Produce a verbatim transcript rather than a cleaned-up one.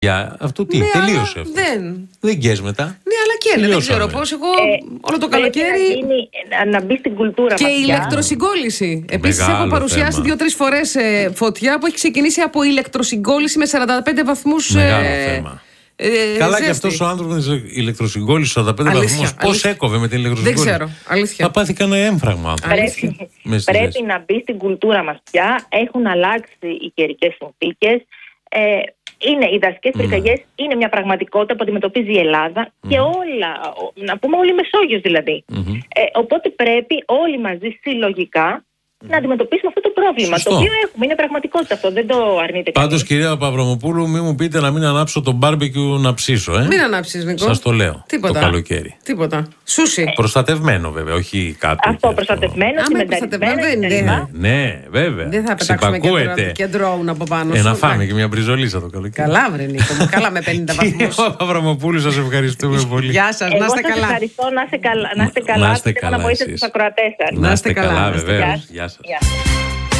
Για αυτό τι, Ναι, τελείωσε αυτό. Δεν. Δεν γκες μετά. Ναι, αλλά και είναι, δεν ξέρω πώς. Εγώ Ε, όλο το πρέπει καλοκαίρι. Να, γίνει, να, να μπει στην κουλτούρα Και μας η πια. ηλεκτροσυγκόλληση. Επίσης, Μεγάλο έχω παρουσιάσει θέμα. δύο-τρεις φορές ε, φωτιά που έχει ξεκινήσει από ηλεκτροσυγκόλληση με σαράντα πέντε βαθμούς. Μεγάλο ε, θέμα. ε, Καλά, ζέστη. και αυτός ο άνθρωπος της ηλεκτροσυγκόλλησης σαράντα πέντε Αλήθεια, βαθμούς, πώς αλήθεια. έκοβε με την ηλεκτροσυγκόλληση. Δεν ξέρω. Αλήθεια. Θα πάθει κανένα έμφραγμα. άνθρωπος. Πρέπει, Μες στη πρέπει ζέστη. να μπει στην κουλτούρα μας πια. Έχουν αλλάξει οι καιρικές συνθήκες. Ε, είναι, οι δασικές πυρκαγιές είναι μια πραγματικότητα που αντιμετωπίζει η Ελλάδα και όλα, ο- να πούμε όλη η Μεσόγειος δηλαδή. Ε, οπότε πρέπει όλοι μαζί συλλογικά να αντιμετωπίσουμε αυτό το πρόβλημα. Σωστό. Το οποίο έχουμε, είναι πραγματικότητα αυτό, δεν το αρνείται κανείς. Πάντως, κυρία Παπαδρομοπούλου, μην μου πείτε να μην ανάψω το μπάρμπεκιου να ψήσω, ε. Μην ανάψεις, Νικό. Σας το λέω. Τίποτα. Το καλοκαίρι. Τίποτα. Σούσι. Προστατευμένο, βέβαια, όχι κάτι. Αυτό και προστατευμένο, Άμα είναι συμμεταρρισμένο προστατευμένο, κτλ. δεν είναι. Ναι, βέβαια. Δεν θα πετάξουμε και, Ξυπακούεται. και ντρόουν από πάνω. Ε, σου. να φάμε Ναι. και μια μπριζολίτσα το καλοκαίρι. Καλά, βρε Νίκο μου. Καλά με πενήντα βαθμούς. Κυρία Παπαδρομοπούλου, σας ευχαριστούμε πολύ. Γεια σας, Εγώ να είστε σας καλά. ευχαριστώ, να είστε καλά. Να είστε καλά. Να είστε Θέλω καλά να βοηθήσετε εσείς. τους ακροατές σας. Να είστε καλά, να είστε βεβαίως. Γεια σας. Γεια σας. Γεια σας.